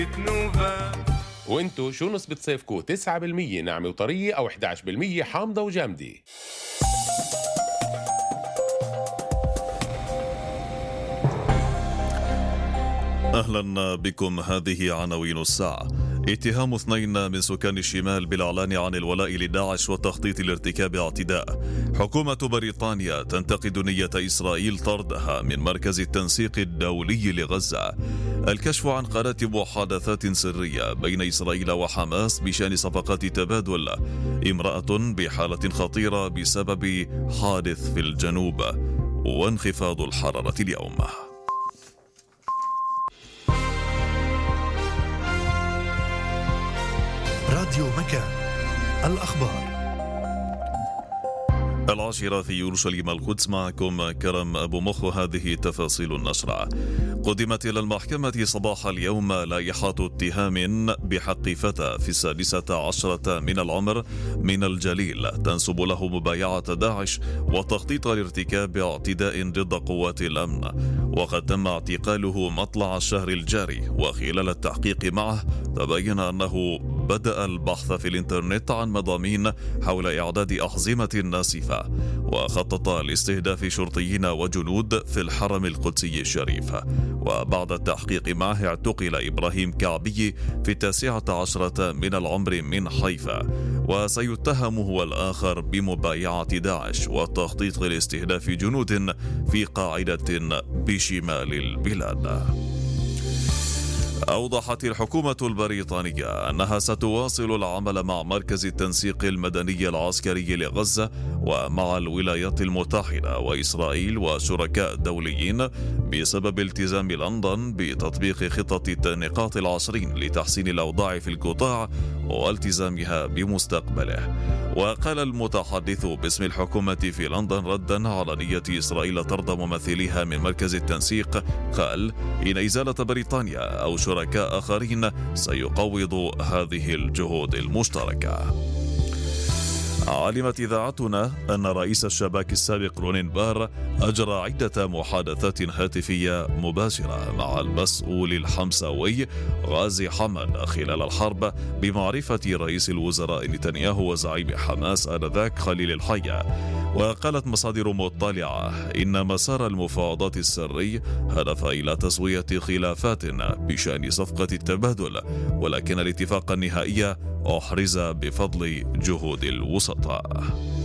وانتو شو نسبة صيفكو؟ 9% ناعمة وطرية أو 11% حامضة وجامدة؟ أهلا بكم. هذه عناوين الساعة. اتهام 2 من سكان الشمال بالإعلان عن الولاء لداعش وتخطيط لارتكاب اعتداء. حكومة بريطانيا تنتقد نية إسرائيل طردها من مركز التنسيق الدولي لغزة. الكشف عن قناة محادثات سرية بين إسرائيل وحماس بشأن صفقات تبادل. امرأة بحالة خطيرة بسبب حادث في الجنوب. وانخفاض الحرارة اليوم. راديو مكان، الأخبار 10 في يورشليم القدس. معكم كرم أبو مخ. هذه تفاصيل النشرة. قدمت إلى المحكمة صباح اليوم لائحة اتهام بحق فتى في 16 من العمر من الجليل تنسب له مبايعة داعش وتخطيط لارتكاب اعتداء ضد قوات الأمن، وقد تم اعتقاله مطلع الشهر الجاري. وخلال التحقيق معه تبين أنه بدأ البحث في الإنترنت عن مضامين حول إعداد أحزمة ناسفة، وخطط لاستهداف شرطيين وجنود في الحرم القدسي الشريف. وبعد التحقيق معه اعتقل إبراهيم كعبي في 19 من العمر من حيفا، وسيتهم هو الآخر بمبايعة داعش والتخطيط لاستهداف جنود في قاعدة بشمال البلاد. أوضحت الحكومة البريطانية أنها ستواصل العمل مع مركز التنسيق المدني العسكري لغزة ومع الولايات المتحدة وإسرائيل وشركاء دوليين بسبب التزام لندن بتطبيق خطة النقاط 20 لتحسين الأوضاع في القطاع والتزامها بمستقبله. وقال المتحدث باسم الحكومة في لندن ردا على نية إسرائيل طرد ممثليها من مركز التنسيق، قال إن إزالة بريطانيا أو شركاء آخرين سيقوض هذه الجهود المشتركة. علمت إذاعتنا أن رئيس الشباك السابق رونين بار أجرى عدة محادثات هاتفية مباشرة مع المسؤول الحمساوي غازي حمد خلال الحرب بمعرفة رئيس الوزراء نتنياهو وزعيم حماس آنذاك خليل الحية. وقالت مصادر مطلعة إن مسار المفاوضات السري هدف إلى تسوية خلافات بشأن صفقة التبادل، ولكن الاتفاق النهائي أحرز بفضل جهود الوسطاء.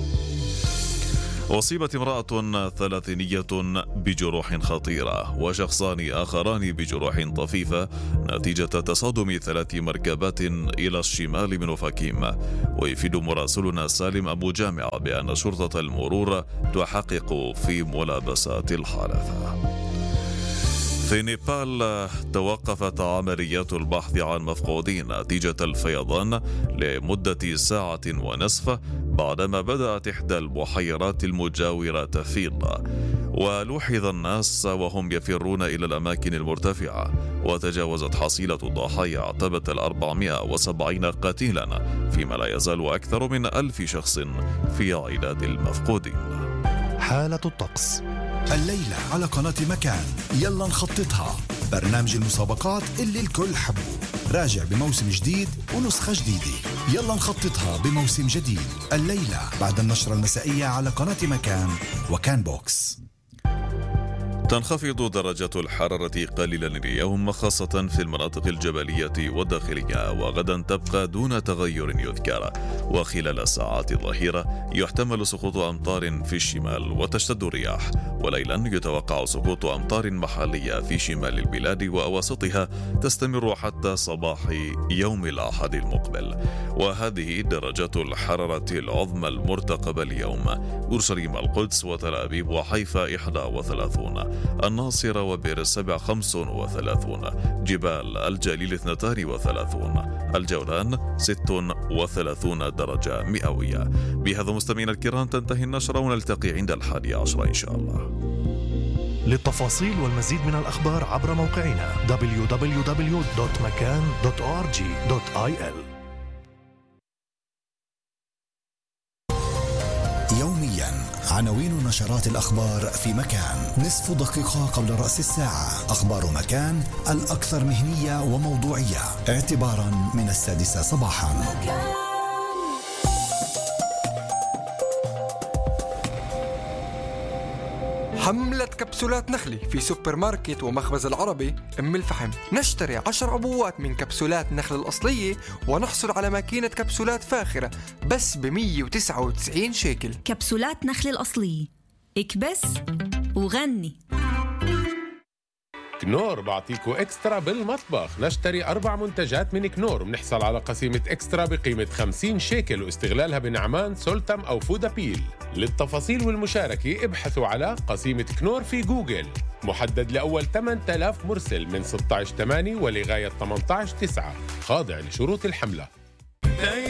أصيبت امرأة 3 بجروح خطيرة وشخصان آخران بجروح طفيفة نتيجة تصادم 3 مركبات إلى الشمال من أوفاكيم. ويفيد مراسلنا سالم أبو جامع بأن شرطة المرور تحقق في ملابسات الحادث. في نيبال توقفت عمليات البحث عن مفقودين نتيجة الفيضان لمدة ساعة ونصف بعدما بدأت إحدى البحيرات المجاورة تفيض، ولوحظ الناس وهم يفرون إلى الأماكن المرتفعة. وتجاوزت حصيلة الضحايا عتبة 470 قتيلا، فيما لا يزال أكثر من 1000 شخص في عداد المفقودين. حالة الطقس الليلة على قناة مكان. يلا نخططها، برنامج المسابقات اللي الكل حبه، راجع بموسم جديد ونسخة جديدة. يلا نخططها بموسم جديد الليلة بعد النشرة المسائية على قناة مكان وكان بوكس. تنخفض درجات الحرارة قليلا اليوم خاصة في المناطق الجبلية والداخلية، وغدا تبقى دون تغير يذكر. وخلال ساعات الظهيرة يحتمل سقوط أمطار في الشمال وتشتد الرياح، وليلا يتوقع سقوط أمطار محلية في شمال البلاد وأواسطها تستمر حتى صباح يوم الأحد المقبل. وهذه درجات الحرارة العظمى المرتقبة اليوم: أورشليم القدس وتل أبيب وحيفا 31، الناصرة وبئر السبع 35، جبال الجليل 32، الجولان 36 درجة مئوية. بهذا مستمعينا الكرام تنتهي النشرة، ونلتقي عند 11 إن شاء الله. للتفاصيل والمزيد من الأخبار عبر موقعنا www.makan.org.il. يوميا عناوين نشرات الأخبار في مكان، نصف دقيقة قبل رأس الساعة. أخبار مكان الأكثر مهنية وموضوعية اعتبارا من 6 صباحا. حملة كبسولات نخلي في سوبر ماركت ومخبز العربي أم الفحم. نشتري 10 عبوات من كبسولات نخل الأصلية ونحصل على ماكينة كبسولات فاخرة بس ب199 شيكل. كبسولات نخل الأصلية، اكبس وغني. كنور بعطيكو إكسترا بالمطبخ. نشتري 4 منتجات من كنور بنحصل على قسيمة إكسترا بقيمة 50 شيكل واستغلالها بنعمان، سولتم أو فودابيل. للتفاصيل والمشاركة ابحثوا على قسيمة كنور في جوجل. محدد لأول 8000 مرسل من 16/8 ولغاية 18/9. خاضع لشروط الحملة.